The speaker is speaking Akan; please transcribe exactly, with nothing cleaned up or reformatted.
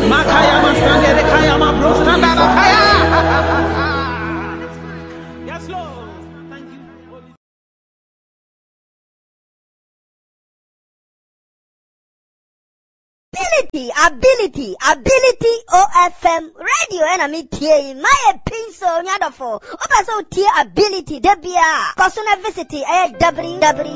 Makaya Mastrande Kaya Mabrostanda Kaya. Yes, Lord. Thank you. Ability, ability, ability O F M radio and I'm here. My pencil, nyadofo. Opa so ability, debia. Cause on a visit, w w w